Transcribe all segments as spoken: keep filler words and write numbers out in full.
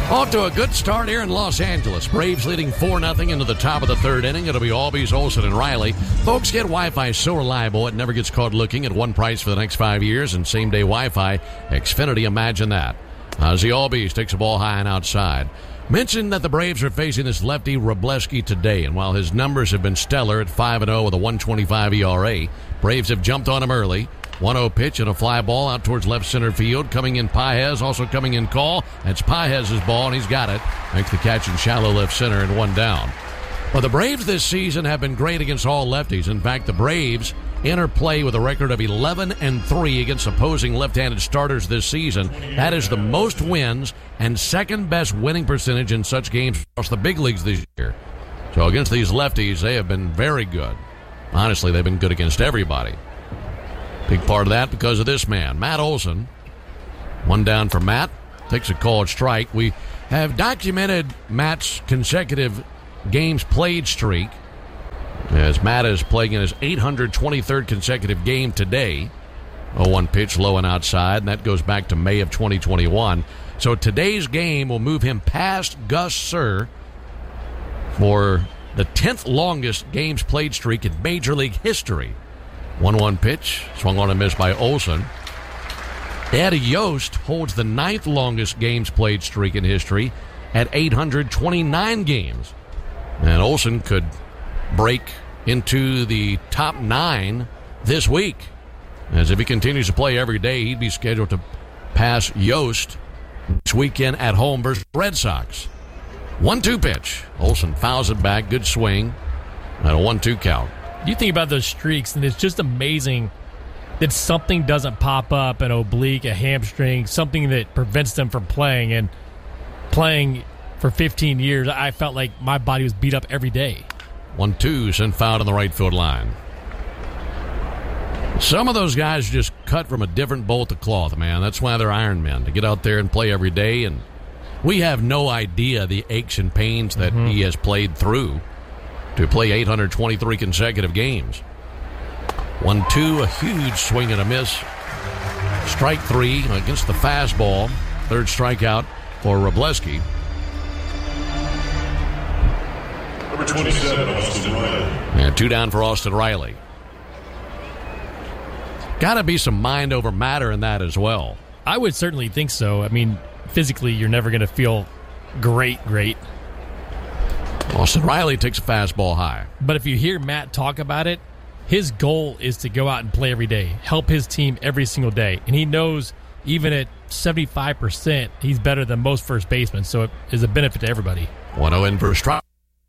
Off to a good start here in Los Angeles. Braves leading four nothing into the top of the third inning. It'll be Albies, Olsen, and Riley. Folks, get Wi-Fi so reliable it never gets caught looking at one price for the next five years and same-day Wi-Fi. Xfinity, imagine that. Ozzy Albies takes the ball high and outside. Mentioned that the Braves are facing this lefty Wrobleski today, and while his numbers have been stellar at five and oh with a one twenty-five E R A, Braves have jumped on him early. one oh pitch and a fly ball out towards left center field. Coming in Paez, also coming in Call. That's Paez's ball, and he's got it. Makes the catch in shallow left center and one down. Well, the Braves this season have been great against all lefties. In fact, the Braves enter play with a record of eleven and three against opposing left-handed starters this season. That is the most wins and second-best winning percentage in such games across the big leagues this year. So against these lefties, they have been very good. Honestly, they've been good against everybody. Big part of that because of this man, Matt Olson. One down for Matt. Takes a called strike. We have documented Matt's consecutive games played streak, as Matt is playing in his eight hundred twenty-third consecutive game today. oh one pitch, low and outside, and that goes back to May of twenty twenty-one. So today's game will move him past Gus Sir for the tenth longest games played streak in Major League history. one one pitch, swung on and missed by Olson. Eddie Yost holds the ninth longest games played streak in history at eight hundred twenty-nine games. And Olson could break into the top nine this week. As if he continues to play every day, he'd be scheduled to pass Yost this weekend at home versus Red Sox. one two pitch. Olson fouls it back. Good swing. At a one two count. You think about those streaks, and it's just amazing that something doesn't pop up, an oblique, a hamstring, something that prevents them from playing. And playing for fifteen years, I felt like my body was beat up every day. one two, sent foul on the right field line. Some of those guys just cut from a different bolt of cloth, man. That's why they're Iron Men, to get out there and play every day. And we have no idea the aches and pains that mm-hmm. he has played through to play eight hundred twenty-three consecutive games. one two, a huge swing and a miss. Strike three against the fastball. Third strikeout for Wrobleski. Number twenty-seven, Austin Riley. And two down for Austin Riley. Got to be some mind over matter in that as well. I would certainly think so. I mean, physically, you're never going to feel great, great. Austin Riley takes a fastball high. But if you hear Matt talk about it, his goal is to go out and play every day, help his team every single day. And he knows even at seventy-five percent, he's better than most first basemen, so it is a benefit to everybody. one oh in for a strike.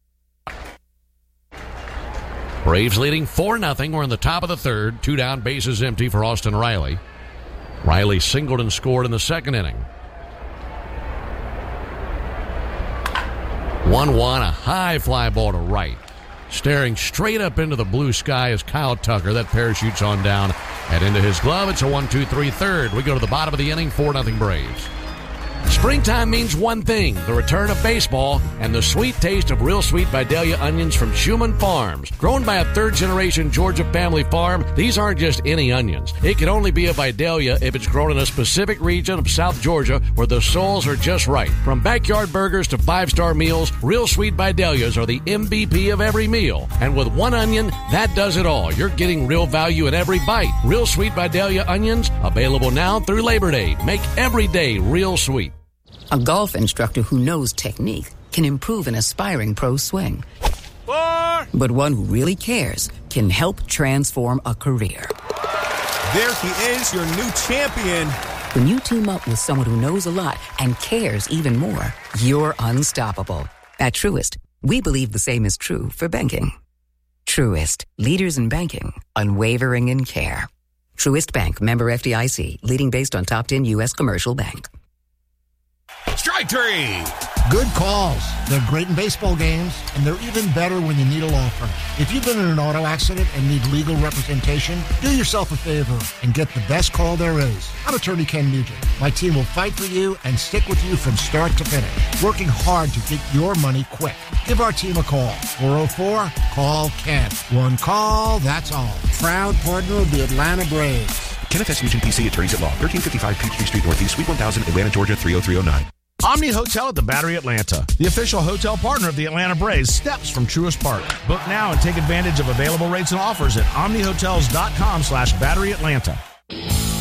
Braves leading four nothing. We're in the top of the third. Two down, bases empty for Austin Riley. Riley singled and scored in the second inning. one one, a high fly ball to right. Staring straight up into the blue sky is Kyle Tucker. That parachutes on down and into his glove. It's a one two three third. We go to the bottom of the inning, four nothing Braves. Springtime means one thing, the return of baseball and the sweet taste of Real Sweet Vidalia onions from Schumann Farms. Grown by a third-generation Georgia family farm, these aren't just any onions. It can only be a Vidalia if it's grown in a specific region of South Georgia where the soils are just right. From backyard burgers to five-star meals, Real Sweet Vidalias are the M V P of every meal. And with one onion, that does it all. You're getting real value in every bite. Real Sweet Vidalia onions, available now through Labor Day. Make every day real sweet. A golf instructor who knows technique can improve an aspiring pro's swing. Four. But one who really cares can help transform a career. There he is, your new champion. When you team up with someone who knows a lot and cares even more, you're unstoppable. At Truist, we believe the same is true for banking. Truist, leaders in banking, unwavering in care. Truist Bank, member F D I C, leading based on top ten U S commercial bank. Strike three. Good calls. They're great in baseball games, and they're even better when you need a law firm. If you've been in an auto accident and need legal representation, do yourself a favor and get the best call there is. I'm attorney Ken Nugent. My team will fight for you and stick with you from start to finish, working hard to get your money quick. Give our team a call. four oh four, call Ken. One call, that's all. Proud partner of the Atlanta Braves. Kenneth S. Nugent, P C, Attorneys at Law, thirteen fifty-five Peachtree Street Northeast, Suite one thousand, Atlanta, Georgia, three oh three oh nine. Omni Hotel at the Battery Atlanta, the official hotel partner of the Atlanta Braves, steps from Truist Park. Book now and take advantage of available rates and offers at omnihotels.com slash Battery Atlanta.